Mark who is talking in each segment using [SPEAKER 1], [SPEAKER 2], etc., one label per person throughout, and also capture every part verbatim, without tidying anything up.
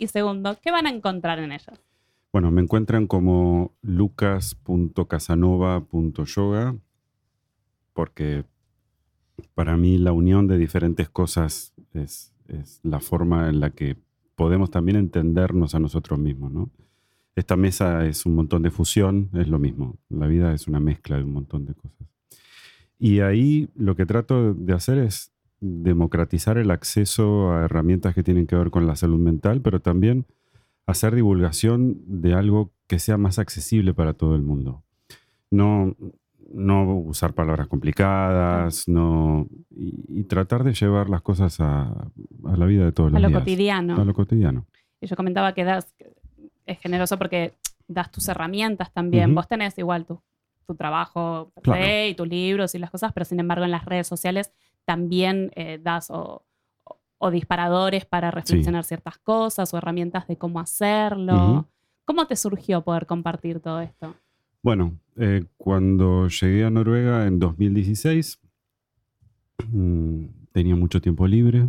[SPEAKER 1] Y segundo, ¿qué van a encontrar en ellas?
[SPEAKER 2] Bueno, me encuentran como lucas punto casanova punto yoga porque para mí la unión de diferentes cosas es, es la forma en la que podemos también entendernos a nosotros mismos, ¿no? Esta mesa es un montón de fusión, es lo mismo. La vida es una mezcla de un montón de cosas. Y ahí lo que trato de hacer es democratizar el acceso a herramientas que tienen que ver con la salud mental, pero también hacer divulgación de algo que sea más accesible para todo el mundo. No, no usar palabras complicadas, no, y, y tratar de llevar las cosas a, a la vida de todos los
[SPEAKER 1] A lo
[SPEAKER 2] días.
[SPEAKER 1] cotidiano.
[SPEAKER 2] A lo cotidiano.
[SPEAKER 1] Y yo comentaba que das, es generoso porque das tus herramientas también.
[SPEAKER 2] Uh-huh.
[SPEAKER 1] Vos tenés igual tu, tu trabajo per
[SPEAKER 2] Claro.
[SPEAKER 1] se y tus libros y las cosas, pero sin embargo en las redes sociales también eh, das o, o, o disparadores para reflexionar sí. ciertas cosas o herramientas de cómo hacerlo. Uh-huh. ¿Cómo te surgió poder compartir todo esto?
[SPEAKER 2] Bueno, eh, cuando llegué a Noruega en dos mil dieciséis, mmm, tenía mucho tiempo libre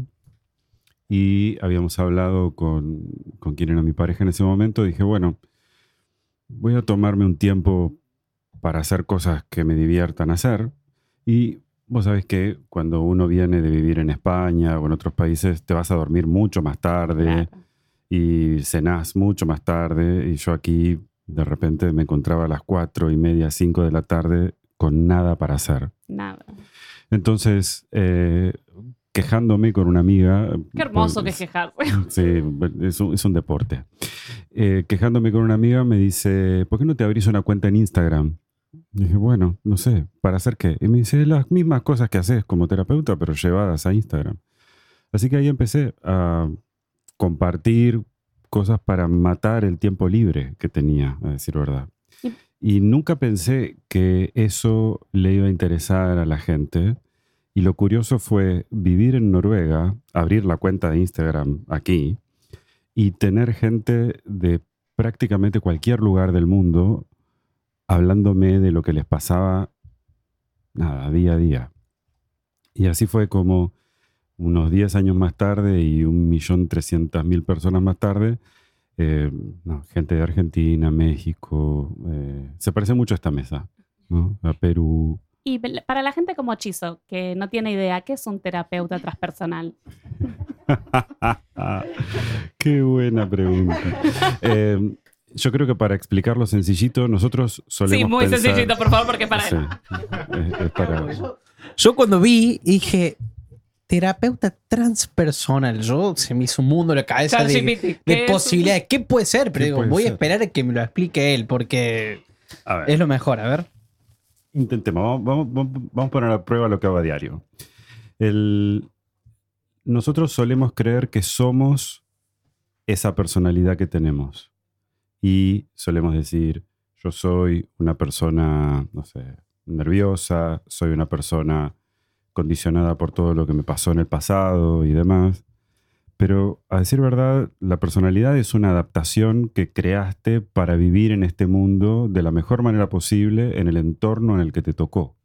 [SPEAKER 2] y habíamos hablado con, con quien era mi pareja en ese momento. Dije, bueno, voy a tomarme un tiempo para hacer cosas que me diviertan hacer. Y vos sabés que cuando uno viene de vivir en España o en otros países, te vas a dormir mucho más tarde, claro, y cenás mucho más tarde. Y yo aquí de repente me encontraba a las cuatro y media, cinco de la tarde con nada para hacer.
[SPEAKER 1] Nada.
[SPEAKER 2] Entonces, eh, quejándome con una amiga.
[SPEAKER 1] Qué hermoso
[SPEAKER 2] pues,
[SPEAKER 1] que quejarse.
[SPEAKER 2] Sí, es un, es un deporte. Eh, quejándome con una amiga me dice, ¿por qué no te abrís una cuenta en Instagram? Y dije, bueno, no sé, ¿para hacer qué? Y me dice, las mismas cosas que haces como terapeuta, pero llevadas a Instagram. Así que ahí empecé a compartir cosas para matar el tiempo libre que tenía, a decir verdad. Y nunca pensé que eso le iba a interesar a la gente. Y lo curioso fue vivir en Noruega, abrir la cuenta de Instagram aquí y tener gente de prácticamente cualquier lugar del mundo hablándome de lo que les pasaba, nada, día a día. Y así fue como unos diez años más tarde y un millón trescientas mil personas más tarde, eh, no, gente de Argentina, México, eh, se parece mucho a esta mesa, ¿no? A Perú.
[SPEAKER 1] Y para la gente como Chizo, que no tiene idea, ¿qué es un terapeuta transpersonal?
[SPEAKER 2] Qué buena pregunta. Eh, yo creo que para explicarlo sencillito, nosotros solemos
[SPEAKER 1] Sí, muy
[SPEAKER 2] pensar...
[SPEAKER 1] sencillito, por favor, porque para
[SPEAKER 2] sí, es, es para...
[SPEAKER 3] Yo cuando vi, dije, terapeuta transpersonal. Yo se me hizo un mundo en la cabeza de, de posibilidades. ¿Qué puede ser? Pero digo, voy ser? a esperar a que me lo explique él, porque es lo mejor. A ver.
[SPEAKER 2] Intentemos, vamos, vamos, vamos a poner a prueba lo que hago a diario. El, nosotros solemos creer que somos esa personalidad que tenemos. Y solemos decir, yo soy una persona, no sé, nerviosa, soy una persona condicionada por todo lo que me pasó en el pasado y demás. Pero, a decir verdad, la personalidad es una adaptación que creaste para vivir en este mundo de la mejor manera posible en el entorno en el que te tocó.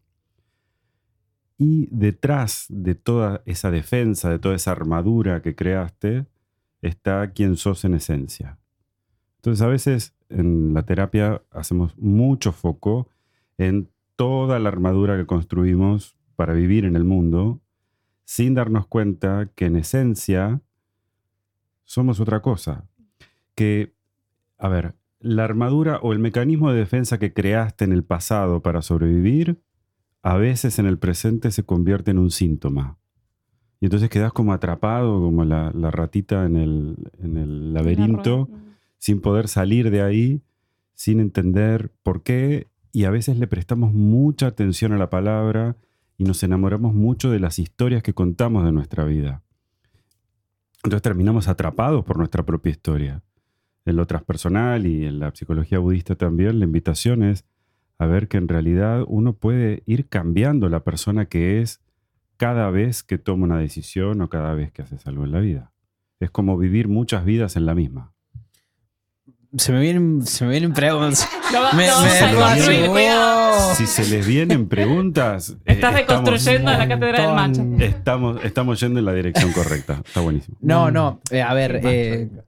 [SPEAKER 2] Y detrás de toda esa defensa, de toda esa armadura que creaste, está quién sos en esencia. Entonces, a veces en la terapia hacemos mucho foco en toda la armadura que construimos para vivir en el mundo, sin darnos cuenta que en esencia somos otra cosa. Que, a ver, la armadura o el mecanismo de defensa que creaste en el pasado para sobrevivir, a veces en el presente se convierte en un síntoma. Y entonces quedas como atrapado, como la, la ratita en el, en el laberinto, sin poder salir de ahí, sin entender por qué. Y a veces le prestamos mucha atención a la palabra y nos enamoramos mucho de las historias que contamos de nuestra vida. Entonces terminamos atrapados por nuestra propia historia. En lo transpersonal y en la psicología budista también, la invitación es a ver que en realidad uno puede ir cambiando la persona que es cada vez que toma una decisión o cada vez que haces algo en la vida. Es como vivir muchas vidas en la misma.
[SPEAKER 3] Se me vienen, se me vienen preguntas.
[SPEAKER 1] No,
[SPEAKER 3] me,
[SPEAKER 1] no,
[SPEAKER 3] me,
[SPEAKER 1] construir,
[SPEAKER 3] oh.
[SPEAKER 1] cuidado.
[SPEAKER 2] Si se les vienen preguntas...
[SPEAKER 1] Estás reconstruyendo la cátedra del macho.
[SPEAKER 2] Estamos, estamos yendo en la dirección correcta. Está buenísimo.
[SPEAKER 3] No, no. Eh, a ver, eh,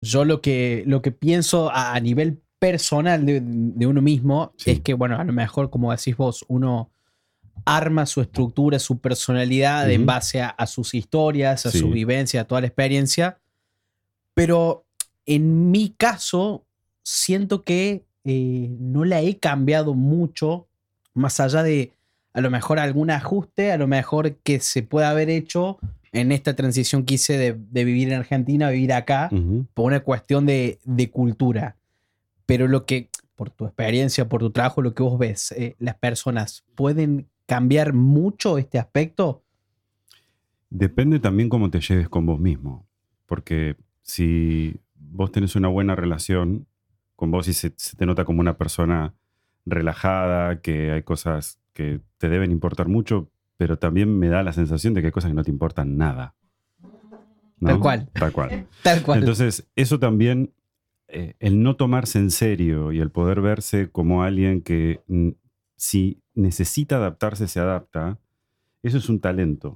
[SPEAKER 3] yo lo que, lo que pienso a, a nivel personal de, de uno mismo sí. es que, bueno, a lo mejor, como decís vos, uno arma su estructura, su personalidad uh-huh. en base a, a sus historias, a sí. su vivencia, a toda la experiencia. Pero en mi caso, siento que eh, no la he cambiado mucho, más allá de a lo mejor algún ajuste, a lo mejor que se pueda haber hecho en esta transición que hice de, de vivir en Argentina a vivir acá, uh-huh. por una cuestión de, de cultura. Pero lo que, por tu experiencia, por tu trabajo, lo que vos ves, eh, las personas pueden cambiar mucho este aspecto.
[SPEAKER 2] Depende también cómo te lleves con vos mismo. Porque si vos tenés una buena relación con vos y se, se te nota como una persona relajada, que hay cosas que te deben importar mucho, pero también me da la sensación de que hay cosas que no te importan nada, ¿no?
[SPEAKER 3] Tal cual.
[SPEAKER 2] Tal cual.
[SPEAKER 3] Tal cual.
[SPEAKER 2] Entonces, eso también, eh, el no tomarse en serio y el poder verse como alguien que n- si necesita adaptarse, se adapta, eso es un talento.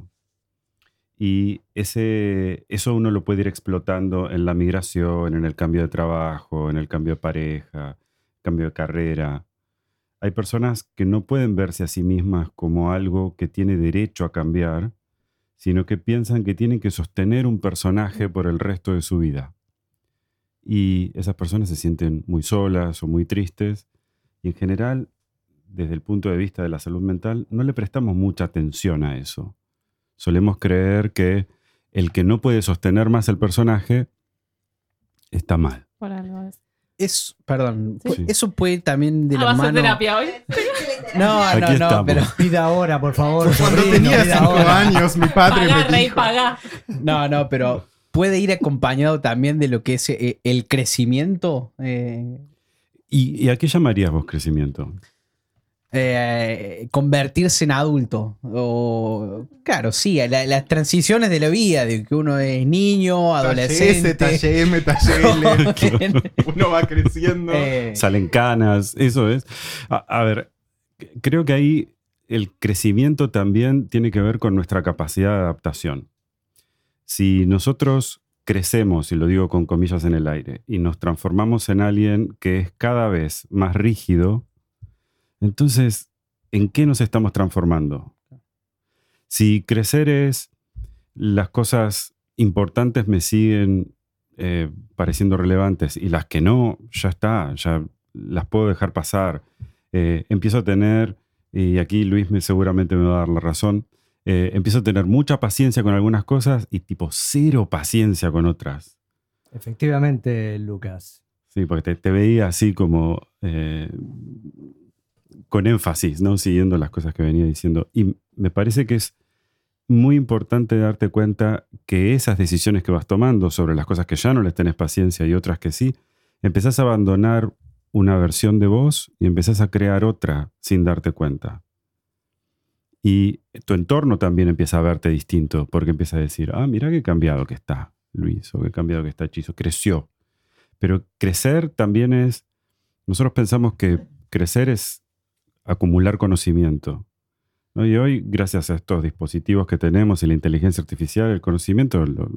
[SPEAKER 2] Y ese, eso uno lo puede ir explotando en la migración, en el cambio de trabajo, en el cambio de pareja, cambio de carrera. Hay personas que no pueden verse a sí mismas como algo que tiene derecho a cambiar, sino que piensan que tienen que sostener un personaje por el resto de su vida. Y esas personas se sienten muy solas o muy tristes. Y en general, desde el punto de vista de la salud mental, no le prestamos mucha atención a eso. Solemos creer que el que no puede sostener más el personaje está mal.
[SPEAKER 1] Por algo es.
[SPEAKER 3] Es, perdón,
[SPEAKER 1] ¿Sí?
[SPEAKER 3] eso puede ir también de
[SPEAKER 1] ¿Ah,
[SPEAKER 3] la
[SPEAKER 1] vas a
[SPEAKER 3] mano.
[SPEAKER 1] terapia hoy?
[SPEAKER 3] No,
[SPEAKER 2] Aquí
[SPEAKER 3] no, no,
[SPEAKER 2] estamos.
[SPEAKER 3] pero
[SPEAKER 4] Pida ahora, por favor.
[SPEAKER 5] Cuando
[SPEAKER 4] sobrino,
[SPEAKER 5] tenía
[SPEAKER 4] pida
[SPEAKER 5] cinco
[SPEAKER 4] ahora.
[SPEAKER 5] años, mi padre
[SPEAKER 1] Pagá,
[SPEAKER 5] me
[SPEAKER 1] rey,
[SPEAKER 5] dijo...
[SPEAKER 1] pagá.
[SPEAKER 3] no, no, pero puede ir acompañado también de lo que es eh, el crecimiento. Eh,
[SPEAKER 2] ¿Y, ¿Y a qué llamarías vos crecimiento?
[SPEAKER 3] eh, convertirse en adulto. O, claro, sí, la- las transiciones de la vida, de que uno es niño, adolescente.
[SPEAKER 5] Talle S, talle M, talle L. Uno va creciendo.
[SPEAKER 3] Eh,
[SPEAKER 2] Salen canas, eso es. A, a ver, creo que ahí el crecimiento también tiene que ver con nuestra capacidad de adaptación. Si nosotros crecemos, y lo digo con comillas en el aire, y nos transformamos en alguien que es cada vez más rígido, entonces, ¿en qué nos estamos transformando? Si crecer es las cosas importantes me siguen eh, pareciendo relevantes y las que no, ya está, ya las puedo dejar pasar. Eh, empiezo a tener, y aquí Luis me, seguramente me va a dar la razón, eh, empiezo a tener mucha paciencia con algunas cosas y tipo cero paciencia con otras.
[SPEAKER 4] Efectivamente, Lucas.
[SPEAKER 2] Sí, porque te, te veía así como eh, con énfasis, ¿no? Siguiendo las cosas que venía diciendo. Y me parece que es muy importante darte cuenta que esas decisiones que vas tomando sobre las cosas que ya no les tenés paciencia y otras que sí, empezás a abandonar una versión de vos y empezás a crear otra sin darte cuenta. Y tu entorno también empieza a verte distinto porque empieza a decir, ah, mira qué cambiado que está Luis o qué cambiado que está Chizo. Creció. Pero crecer también es... Nosotros pensamos que crecer es acumular conocimiento, ¿no? Y hoy, gracias a estos dispositivos que tenemos y la inteligencia artificial, el conocimiento, lo,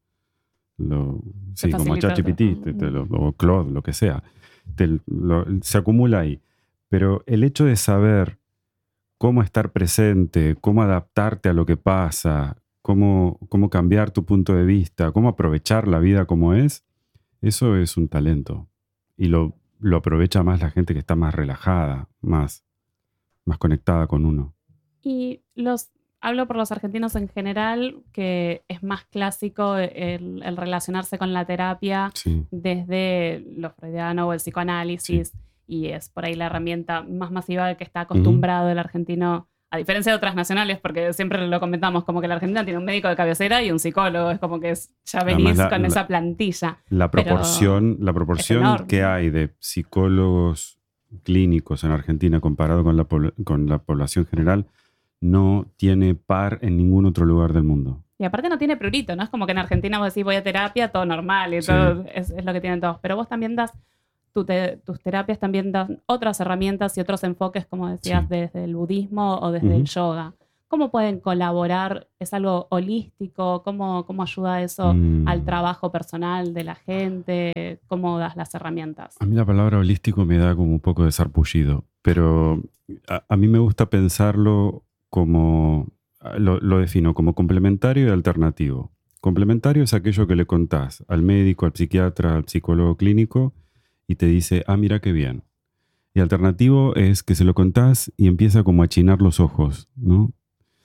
[SPEAKER 2] lo, sí, como ChatGPT o Claude, lo que sea, te, lo, se acumula ahí. Pero el hecho de saber cómo estar presente, cómo adaptarte a lo que pasa, cómo, cómo cambiar tu punto de vista, cómo aprovechar la vida como es, eso es un talento. Y lo, lo aprovecha más la gente que está más relajada, más, más conectada con uno.
[SPEAKER 1] Y los hablo por los argentinos en general, que es más clásico el, el relacionarse con la terapia
[SPEAKER 2] Sí.
[SPEAKER 1] desde lo freudiano o el psicoanálisis, sí. Y es por ahí la herramienta más masiva que está acostumbrado uh-huh. el argentino, a diferencia de otras nacionales, porque siempre lo comentamos, como que la Argentina tiene un médico de cabecera y un psicólogo, es como que es, ya venís la, con la, esa plantilla.
[SPEAKER 2] La proporción, la proporción que hay de psicólogos clínicos en Argentina comparado con la, con la población general no tiene par en ningún otro lugar del mundo.
[SPEAKER 1] Y aparte no tiene prurito, ¿no? Es como que en Argentina vos decís voy a terapia, todo normal y sí. todo es, es lo que tienen todos. Pero vos también das, tu te, tus terapias también dan otras herramientas y otros enfoques, como decías, sí. desde el budismo o desde uh-huh. el yoga. ¿Cómo pueden colaborar? ¿Es algo holístico? ¿Cómo, cómo ayuda eso mm. al trabajo personal de la gente? ¿Cómo das las herramientas?
[SPEAKER 2] A mí la palabra holístico me da como un poco de sarpullido, pero a, a mí me gusta pensarlo como, lo, lo defino como complementario y alternativo. Complementario es aquello que le contás al médico, al psiquiatra, al psicólogo clínico y te dice, ah, mira qué bien. Y alternativo es que se lo contás y empieza como a achinar los ojos, ¿no?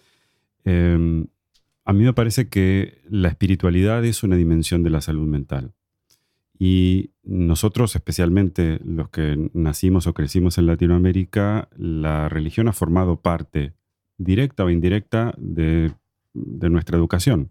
[SPEAKER 2] Eh, a mí me parece que la espiritualidad es una dimensión de la salud mental. Y nosotros, especialmente los que nacimos o crecimos en Latinoamérica, la religión ha formado parte, directa o indirecta, de, de nuestra educación.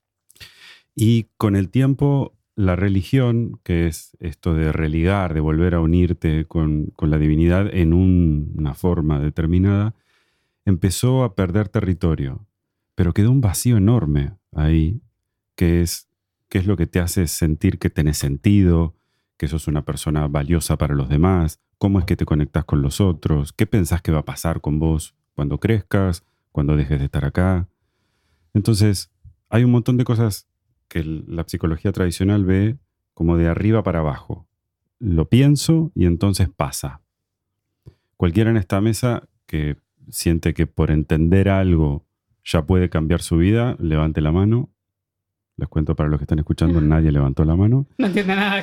[SPEAKER 2] Y con el tiempo, la religión, que es esto de religar, de volver a unirte con, con la divinidad en un, una forma determinada, empezó a perder territorio. Pero quedó un vacío enorme ahí, que es, que es lo que te hace sentir que tenés sentido, que sos una persona valiosa para los demás, cómo es que te conectás con los otros, qué pensás que va a pasar con vos cuando crezcas, cuando dejes de estar acá. Entonces, hay un montón de cosas que la psicología tradicional ve como de arriba para abajo. Lo pienso y entonces pasa. Cualquiera en esta mesa que siente que por entender algo ya puede cambiar su vida, levante la mano. Les cuento para los que están escuchando, nadie levantó la mano.
[SPEAKER 1] No entiende nada.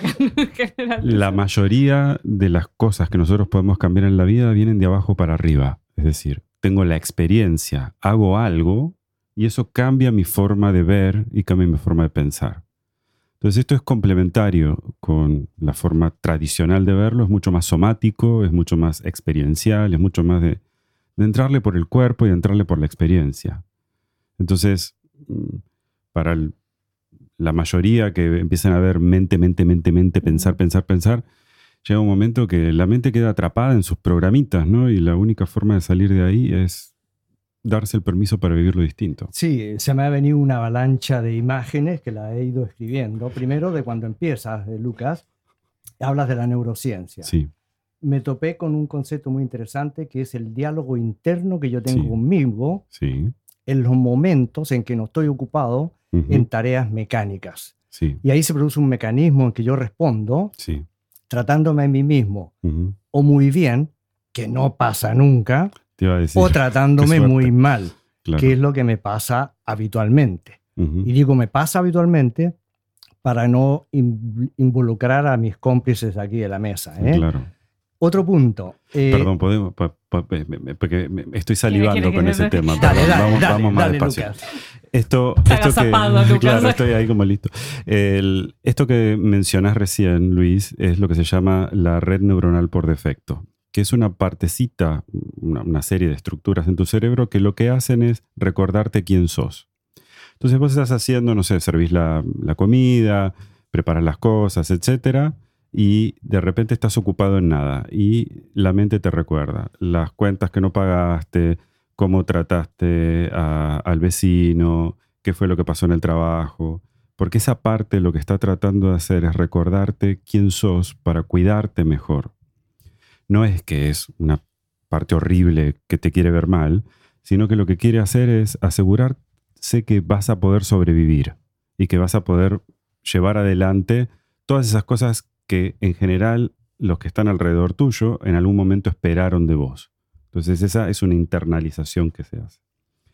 [SPEAKER 2] La mayoría de las cosas que nosotros podemos cambiar en la vida vienen de abajo para arriba. Es decir, tengo la experiencia, hago algo y eso cambia mi forma de ver y cambia mi forma de pensar. Entonces esto es complementario con la forma tradicional de verlo, es mucho más somático, es mucho más experiencial, es mucho más de, de entrarle por el cuerpo y entrarle por la experiencia. Entonces, para el, la mayoría que empiezan a ver mente, mente, mente, mente, pensar, pensar, pensar, llega un momento que la mente queda atrapada en sus programitas, ¿no? Y la única forma de salir de ahí es darse el permiso para vivir lo distinto.
[SPEAKER 4] Sí, se me ha venido una avalancha de imágenes que la he ido escribiendo. Primero, de cuando empiezas, Lucas, hablas de la neurociencia.
[SPEAKER 2] Sí.
[SPEAKER 4] Me topé con un concepto muy interesante que es el diálogo interno que yo tengo
[SPEAKER 2] Sí.
[SPEAKER 4] conmigo.
[SPEAKER 2] Sí.
[SPEAKER 4] En los momentos en que no estoy ocupado
[SPEAKER 2] Uh-huh.
[SPEAKER 4] en tareas mecánicas.
[SPEAKER 2] Sí.
[SPEAKER 4] Y ahí se produce un mecanismo en que yo respondo
[SPEAKER 2] Sí.
[SPEAKER 4] tratándome a mí mismo
[SPEAKER 2] Uh-huh.
[SPEAKER 4] o muy bien, que no pasa nunca,
[SPEAKER 2] Te iba a decir.
[SPEAKER 4] o tratándome
[SPEAKER 2] Qué suerte.
[SPEAKER 4] muy mal,
[SPEAKER 2] Claro.
[SPEAKER 4] que es lo que me pasa habitualmente.
[SPEAKER 2] Uh-huh.
[SPEAKER 4] Y digo, me pasa habitualmente para no in- involucrar a mis cómplices aquí de la mesa. ¿eh?
[SPEAKER 2] Claro.
[SPEAKER 4] Otro punto. eh,
[SPEAKER 2] Perdón, podemos, pa- pa- porque me- estoy salivando
[SPEAKER 1] quiere,
[SPEAKER 2] con
[SPEAKER 1] quiere,
[SPEAKER 2] ese
[SPEAKER 1] quiere.
[SPEAKER 2] tema.
[SPEAKER 4] Dale,
[SPEAKER 2] Perdón,
[SPEAKER 4] dale,
[SPEAKER 2] vamos,
[SPEAKER 4] dale,
[SPEAKER 2] vamos más
[SPEAKER 4] dale,
[SPEAKER 2] despacio.
[SPEAKER 4] Lucas.
[SPEAKER 2] Esto,
[SPEAKER 1] Está
[SPEAKER 2] esto que,
[SPEAKER 1] agazapado, Lucas.
[SPEAKER 2] claro, estoy ahí como listo. El- esto que mencionás recién, Luis, es lo que se llama la red neuronal por defecto, que es una partecita, una, una serie de estructuras en tu cerebro que lo que hacen es recordarte quién sos. Entonces vos estás haciendo, no sé, servís la, la comida, preparas las cosas, etcétera, y de repente estás ocupado en nada y la mente te recuerda las cuentas que no pagaste, cómo trataste a- al vecino, qué fue lo que pasó en el trabajo, porque esa parte lo que está tratando de hacer es recordarte quién sos para cuidarte mejor. No es que es una parte horrible que te quiere ver mal, sino que lo que quiere hacer es asegurarse que vas a poder sobrevivir y que vas a poder llevar adelante todas esas cosas que en general los que están alrededor tuyo en algún momento esperaron de vos. Entonces esa es una internalización que se hace.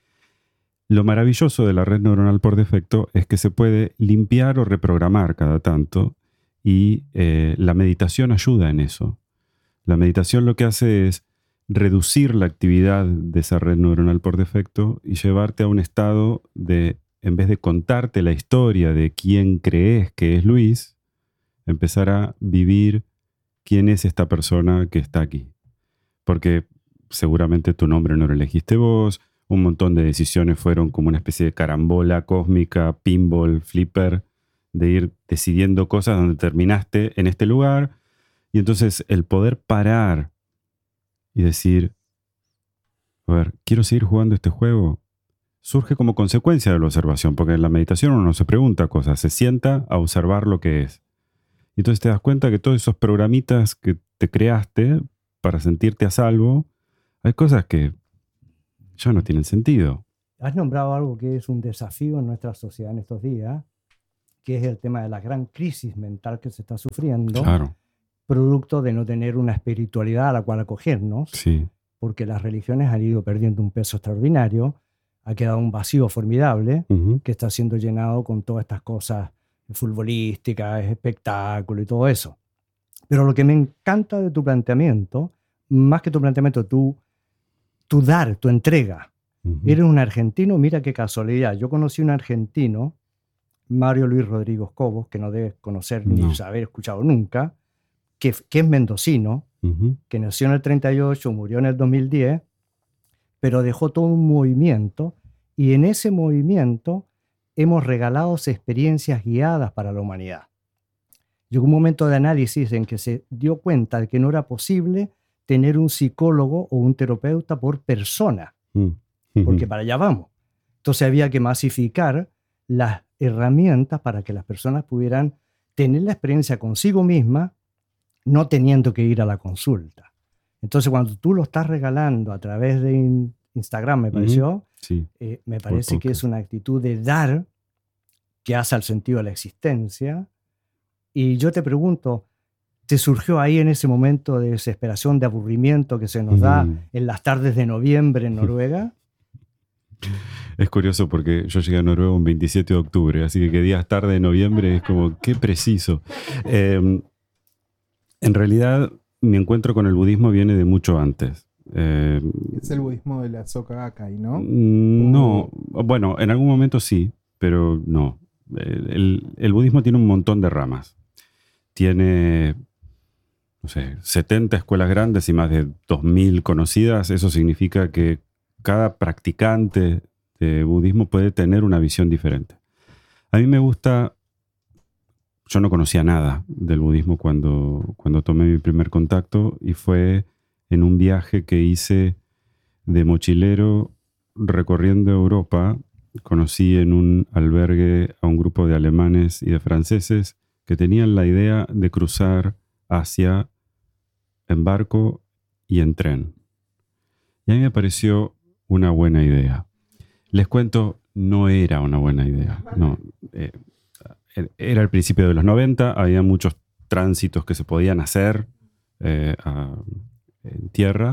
[SPEAKER 2] Lo maravilloso de la red neuronal por defecto es que se puede limpiar o reprogramar cada tanto y eh, la meditación ayuda en eso. La meditación lo que hace es reducir la actividad de esa red neuronal por defecto y llevarte a un estado de, en vez de contarte la historia de quién crees que es Luis, empezar a vivir quién es esta persona que está aquí. Porque seguramente tu nombre no lo elegiste vos, un montón de decisiones fueron como una especie de carambola cósmica, pinball, flipper, de ir decidiendo cosas donde terminaste en este lugar. Y entonces el poder parar y decir, a ver, ¿quiero seguir jugando este juego? Surge como consecuencia de la observación, porque en la meditación uno no se pregunta cosas, se sienta a observar lo que es. Y entonces te das cuenta que todos esos programitas que te creaste para sentirte a salvo, hay cosas que ya no tienen sentido.
[SPEAKER 4] Has nombrado algo que es un desafío en nuestra sociedad en estos días, que es el tema de la gran crisis mental que se está sufriendo,
[SPEAKER 2] Claro.
[SPEAKER 4] producto de no tener una espiritualidad a la cual acogernos,
[SPEAKER 2] Sí.
[SPEAKER 4] porque las religiones han ido perdiendo un peso extraordinario, ha quedado un vacío formidable
[SPEAKER 2] Uh-huh.
[SPEAKER 4] que está siendo llenado con todas estas cosas futbolísticas, espectáculo y todo eso. Pero lo que me encanta de tu planteamiento, más que tu planteamiento, tu, tu dar, tu entrega.
[SPEAKER 2] Uh-huh.
[SPEAKER 4] Eres un argentino, mira qué casualidad. Yo conocí un argentino, Mario Luis Rodríguez Cobos, que no debes conocer
[SPEAKER 2] No.
[SPEAKER 4] ni haber escuchado nunca, que, que es mendocino,
[SPEAKER 2] Uh-huh.
[SPEAKER 4] que nació en el treinta y ocho, murió en el dos mil diez, pero dejó todo un movimiento, y en ese movimiento hemos regalado experiencias guiadas para la humanidad. Llegó un momento de análisis en que se dio cuenta de que no era posible tener un psicólogo o un terapeuta por persona,
[SPEAKER 2] Uh-huh.
[SPEAKER 4] porque para allá vamos. Entonces había que masificar las herramientas para que las personas pudieran tener la experiencia consigo misma, no teniendo que ir a la consulta. Entonces, cuando tú lo estás regalando a través de in- Instagram, me pareció,
[SPEAKER 2] Uh-huh. Sí.
[SPEAKER 4] eh, me parece que
[SPEAKER 2] podcast.
[SPEAKER 4] es una actitud de dar que hace al sentido de la existencia. Y yo te pregunto, ¿te surgió ahí en ese momento de desesperación, de aburrimiento que se nos da
[SPEAKER 2] Ujú.
[SPEAKER 4] en las tardes de noviembre en Noruega?
[SPEAKER 2] Es curioso porque yo llegué a Noruega un veintisiete de octubre, así que que días tarde de noviembre es como, qué preciso. Eh, en realidad, mi encuentro con el budismo viene de mucho antes. Eh,
[SPEAKER 5] Es el budismo de la Soka Gakkai, ¿no?
[SPEAKER 2] no, bueno, en algún momento sí, pero no. El, el budismo tiene un montón de ramas. Tiene, no sé, setenta escuelas grandes y más de dos mil conocidas. Eso significa que cada practicante de budismo puede tener una visión diferente. A mí me gusta, yo no conocía nada del budismo cuando, cuando tomé mi primer contacto, y fue en un viaje que hice de mochilero recorriendo Europa. Conocí en un albergue a un grupo de alemanes y de franceses que tenían la idea de cruzar Asia en barco y en tren. Y a mí me pareció una buena idea. Les cuento, no era una buena idea. No, eh, era el principio de los noventa, había muchos tránsitos que se podían hacer eh, a, en tierra,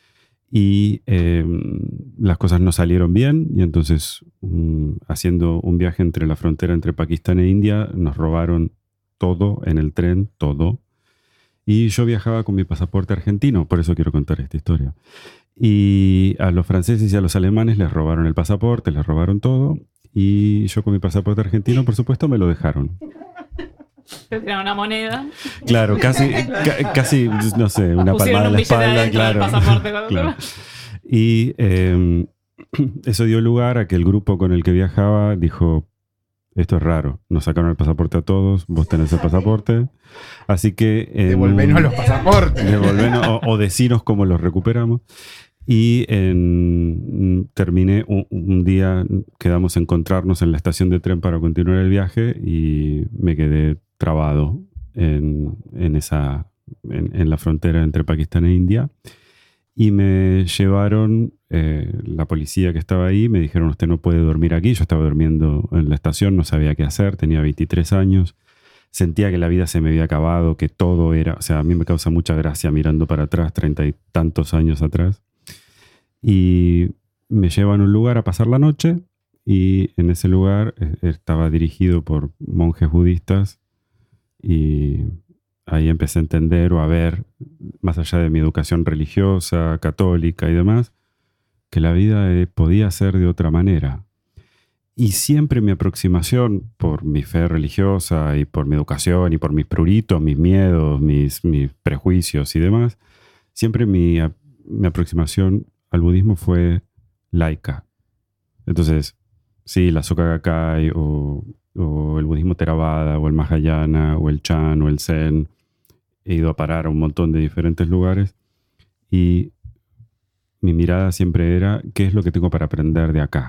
[SPEAKER 2] y eh, las cosas no salieron bien, y entonces um, haciendo un viaje entre la frontera entre Pakistán e India nos robaron todo en el tren, todo, y yo viajaba con mi pasaporte argentino, por eso quiero contar esta historia. Y a los franceses y a los alemanes les robaron el pasaporte, les robaron todo, y yo con mi pasaporte argentino, por supuesto, me lo dejaron.
[SPEAKER 1] Te tiraron una moneda.
[SPEAKER 2] Claro, casi, ca- casi, no sé, una
[SPEAKER 1] Pusieron
[SPEAKER 2] palmada en
[SPEAKER 1] un
[SPEAKER 2] la
[SPEAKER 1] billete
[SPEAKER 2] espalda,
[SPEAKER 1] adentro del
[SPEAKER 2] claro.
[SPEAKER 1] pasaporte, cuando-
[SPEAKER 2] Claro. Y eh, eso dio lugar a que el grupo con el que viajaba dijo, esto es raro, nos sacaron el pasaporte a todos, vos tenés el pasaporte, así que... en
[SPEAKER 5] Devolvenos
[SPEAKER 2] un-
[SPEAKER 5] los pasaportes.
[SPEAKER 2] devolvenos o, o decinos cómo los recuperamos. Y en, terminé un, un día, quedamos a encontrarnos en la estación de tren para continuar el viaje, y me quedé trabado en, en, esa, en, en la frontera entre Pakistán e India. Y me llevaron, eh, la policía que estaba ahí, me dijeron, usted no puede dormir aquí. Yo estaba durmiendo en la estación, no sabía qué hacer, tenía veintitrés años. Sentía que la vida se me había acabado, que todo era... O sea, a mí me causa mucha gracia mirando para atrás, treinta y tantos años atrás. Y me llevan a un lugar a pasar la noche, y en ese lugar eh, estaba dirigido por monjes budistas, y ahí empecé a entender o a ver, más allá de mi educación religiosa, católica y demás, que la vida eh, podía ser de otra manera. Y siempre mi aproximación, por mi fe religiosa y por mi educación y por mis pruritos, mis miedos, mis, mis prejuicios y demás, siempre mi, mi aproximación al budismo fue laica. Entonces, sí, la Soka Gakkai o, o el budismo Theravada o el Mahayana o el Chan o el Zen, he ido a parar a un montón de diferentes lugares, y mi mirada siempre era, ¿qué es lo que tengo para aprender de acá?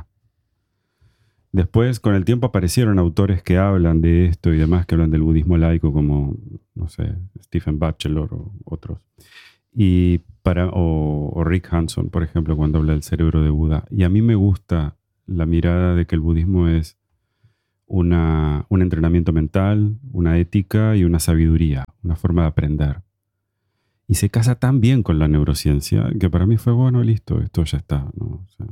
[SPEAKER 2] Después, con el tiempo, aparecieron autores que hablan de esto y demás, que hablan del budismo laico, como, no sé, Stephen Batchelor o otros. Y para, o, o Rick Hanson, por ejemplo, cuando habla del cerebro de Buda. Y a mí me gusta la mirada de que el budismo es una, un entrenamiento mental, una ética y una sabiduría, una forma de aprender. Y se casa tan bien con la neurociencia que para mí fue, bueno, listo, esto ya está, ¿no? O sea,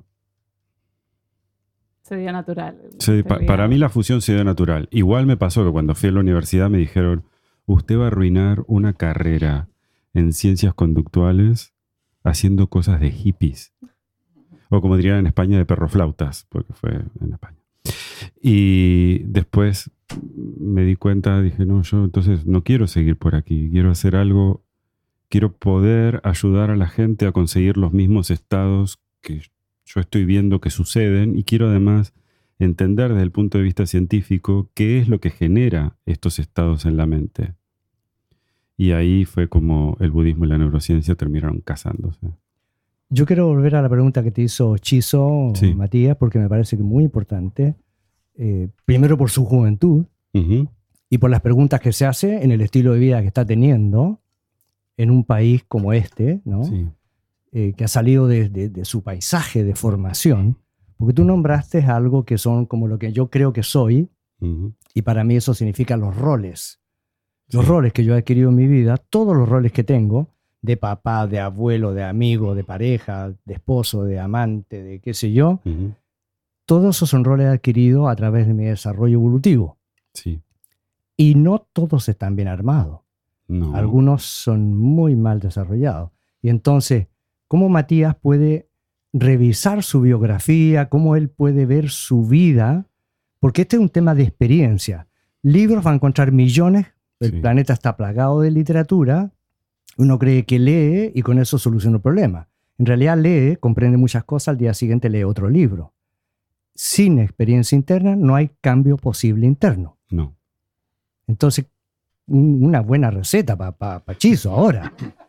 [SPEAKER 1] se dio natural.
[SPEAKER 2] Se, pa, para mí la fusión se dio natural. Igual me pasó que cuando fui a la universidad me dijeron, usted va a arruinar una carrera en ciencias conductuales haciendo cosas de hippies. O como dirían en España, de perroflautas, porque fue en España. Y después me di cuenta, dije, no, yo entonces no quiero seguir por aquí. Quiero hacer algo, quiero poder ayudar a la gente a conseguir los mismos estados que yo estoy viendo que suceden, y quiero además entender desde el punto de vista científico qué es lo que genera estos estados en la mente. Y ahí fue como el budismo y la neurociencia terminaron casándose.
[SPEAKER 4] Yo quiero volver a la pregunta que te hizo Chizo, sí. Matías, porque me parece que es muy importante. Eh, primero por su juventud uh-huh. y por las preguntas que se hace en el estilo de vida que está teniendo en un país como este, ¿no? Sí. Eh, que ha salido de, de, de su paisaje de formación, porque tú nombraste algo que son como lo que yo creo que soy, uh-huh. y para mí eso significa los roles. Los sí. roles que yo he adquirido en mi vida, todos los roles que tengo, de papá, de abuelo, de amigo, de pareja, de esposo, de amante, de qué sé yo, uh-huh. todos esos son roles adquiridos a través de mi desarrollo evolutivo.
[SPEAKER 2] Sí.
[SPEAKER 4] Y no todos están bien armados.
[SPEAKER 2] No.
[SPEAKER 4] Algunos son muy mal desarrollados. Y entonces, ¿cómo Matías puede revisar su biografía? ¿Cómo él puede ver su vida? Porque este es un tema de experiencia. Libros va a encontrar millones. El sí. planeta está plagado de literatura. Uno cree que lee y con eso soluciona el problema. En realidad lee, comprende muchas cosas, al día siguiente lee otro libro. Sin experiencia interna no hay cambio posible interno.
[SPEAKER 2] No.
[SPEAKER 4] Entonces, un, una buena receta para pa, pa Chizo ahora.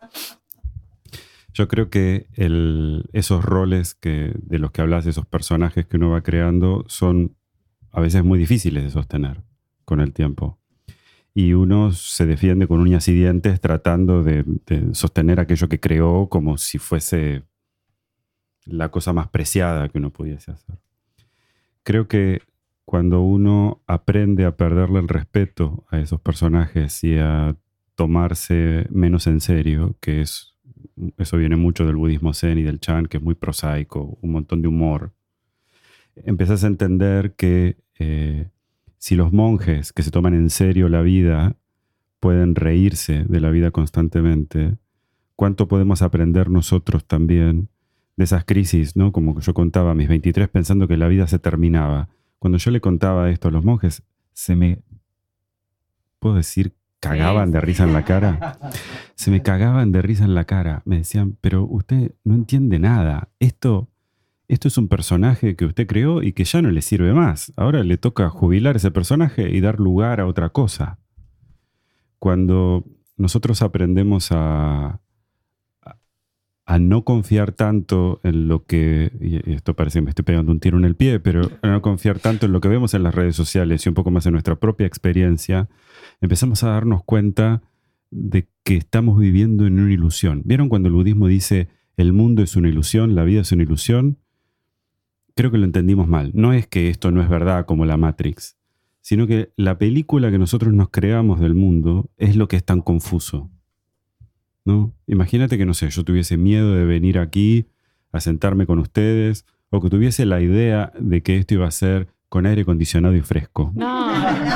[SPEAKER 2] Yo creo que el, esos roles que, de los que hablas, esos personajes que uno va creando, son a veces muy difíciles de sostener con el tiempo. Y uno se defiende con uñas y dientes tratando de, de sostener aquello que creó como si fuese la cosa más preciada que uno pudiese hacer. Creo que cuando uno aprende a perderle el respeto a esos personajes y a tomarse menos en serio, que es, eso viene mucho del budismo zen y del Chan, que es muy prosaico, un montón de humor, empezás a entender que eh, si los monjes que se toman en serio la vida pueden reírse de la vida constantemente, ¿cuánto podemos aprender nosotros también de esas crisis, ¿no? Como yo contaba a mis veintitrés pensando que la vida se terminaba. Cuando yo le contaba esto a los monjes, se me, ¿puedo decir, cagaban de risa en la cara? Se me cagaban de risa en la cara. Me decían, pero usted no entiende nada. Esto... Esto es un personaje que usted creó y que ya no le sirve más. Ahora le toca jubilar ese personaje y dar lugar a otra cosa. Cuando nosotros aprendemos a, a, a no confiar tanto en lo que, y esto parece que me estoy pegando un tiro en el pie, pero a no confiar tanto en lo que vemos en las redes sociales y un poco más en nuestra propia experiencia, empezamos a darnos cuenta de que estamos viviendo en una ilusión. ¿Vieron cuando el budismo dice el mundo es una ilusión, la vida es una ilusión? Creo que lo entendimos mal. No es que esto no es verdad como la Matrix, sino que la película que nosotros nos creamos del mundo es lo que es tan confuso, ¿no? Imagínate que, no sé, yo tuviese miedo de venir aquí a sentarme con ustedes, o que tuviese la idea de que esto iba a ser con aire acondicionado y fresco.
[SPEAKER 1] No.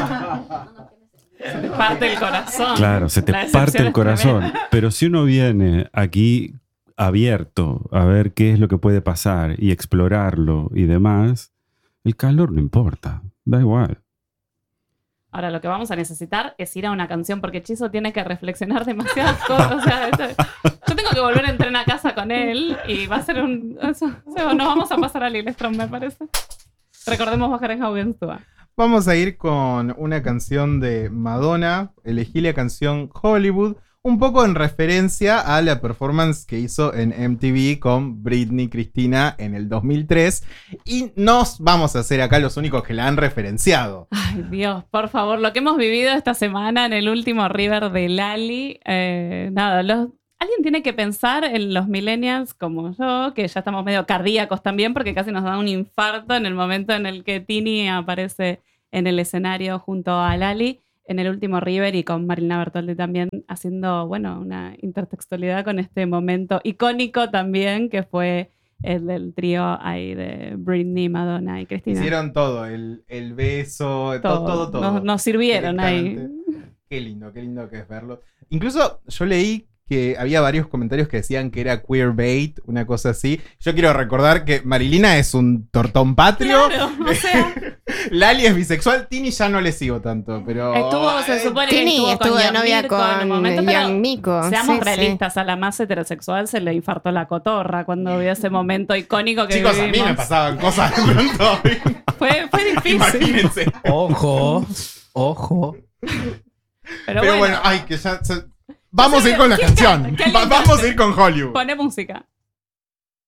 [SPEAKER 1] Se te parte el corazón.
[SPEAKER 2] Claro, se te parte el corazón. Pero si uno viene aquí abierto a ver qué es lo que puede pasar y explorarlo y demás, el calor no importa, da igual.
[SPEAKER 1] Ahora lo que vamos a necesitar es ir a una canción, porque Chizo tiene que reflexionar demasiadas cosas. O sea, esto, yo tengo que volver a entrar a casa con él y va a ser un... Eso, o sea, nos vamos a pasar a Lillestrøm, me parece. Recordemos bajar en Haugenstua.
[SPEAKER 5] Vamos a ir con una canción de Madonna. Elegí la canción Hollywood, un poco en referencia a la performance que hizo en M T V con Britney Cristina en el dos mil tres. Y nos vamos a hacer acá los únicos que la han referenciado.
[SPEAKER 1] Ay, Dios, por favor, lo que hemos vivido esta semana en el último River de Lali. Eh, nada, los, alguien tiene que pensar en los millennials como yo, que ya estamos medio cardíacos también, porque casi nos da un infarto en el momento en el que Tini aparece en el escenario junto a Lali en el último River y con Marina Bertoldi también haciendo, bueno, una intertextualidad con este momento icónico también, que fue el del trío ahí de Britney, Madonna y Cristina.
[SPEAKER 5] Hicieron todo, el, el beso, todo, todo. todo, todo.
[SPEAKER 1] Nos, nos sirvieron ahí.
[SPEAKER 5] Qué lindo, qué lindo que es verlo. Incluso yo leí que había varios comentarios que decían que era queerbait, una cosa así. Yo quiero recordar que Marilina es un tortón patrio.
[SPEAKER 1] Claro, o sea.
[SPEAKER 5] Lali es bisexual, Tini ya no le sigo tanto, pero...
[SPEAKER 1] Estuvo, se supone que
[SPEAKER 6] Tini
[SPEAKER 1] estuvo,
[SPEAKER 6] estuvo
[SPEAKER 1] con
[SPEAKER 6] de novia
[SPEAKER 1] Mirko
[SPEAKER 6] con
[SPEAKER 1] en un momento,
[SPEAKER 6] Young Miko.
[SPEAKER 1] Seamos
[SPEAKER 6] sí,
[SPEAKER 1] realistas,
[SPEAKER 6] sí.
[SPEAKER 1] a la más heterosexual se le infartó la cotorra cuando vio ese momento icónico que
[SPEAKER 5] Chicos,
[SPEAKER 1] vivimos.
[SPEAKER 5] a mí me pasaban cosas de pronto.
[SPEAKER 1] Fue, fue difícil.
[SPEAKER 5] Imagínense.
[SPEAKER 3] Ojo, ojo.
[SPEAKER 1] Pero,
[SPEAKER 5] Pero
[SPEAKER 1] bueno,
[SPEAKER 5] bueno, ay, que ya... Se... Vamos
[SPEAKER 1] sé,
[SPEAKER 5] a ir con la
[SPEAKER 1] ¿qué
[SPEAKER 5] canción.
[SPEAKER 1] qué
[SPEAKER 5] Va- vamos a ir con Hollywood.
[SPEAKER 1] Pone música.